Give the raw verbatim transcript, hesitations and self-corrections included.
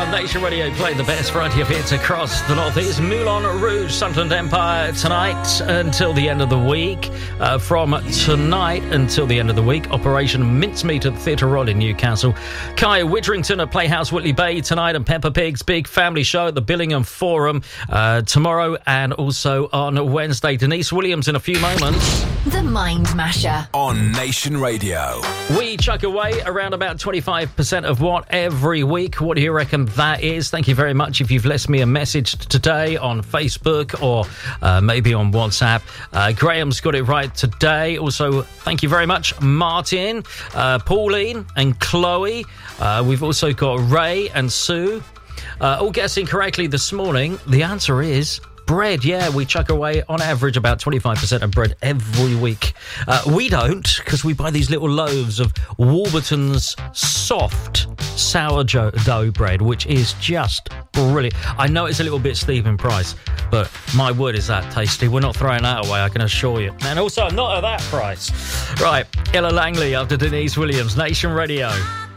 on Nation Radio, playing the best variety of hits across the northeast. Moulin Rouge, Sunderland Empire tonight until the end of the week. Uh, from tonight until the end of the week, Operation Mincemeat at the Theatre Royal in Newcastle. Kaya Widrington at Playhouse Whitley Bay tonight, and Peppa Pig's big family show at the Billingham Forum uh, tomorrow and also on Wednesday. Denise Williams in a few moments. The Mind Masher on Nation Radio. We chuck away around about twenty-five percent of what every week. What do you reckon that is? Thank you very much if you've left me a message today on Facebook or uh, maybe on WhatsApp. Uh, Graham's got it right today. Also, thank you very much, Martin, uh, Pauline and Chloe. Uh, we've also got Ray and Sue. Uh, all guessing correctly this morning. The answer is bread. Yeah, we chuck away on average about twenty-five percent of bread every week. Uh, we don't, because we buy these little loaves of Warburton's soft sourdough bread, which is just brilliant. I know it's a little bit steep in price, but my word, is that tasty. We're not throwing that away, I can assure you. And also, not at that price. Right, Ella Langley after Denise Williams, Nation Radio.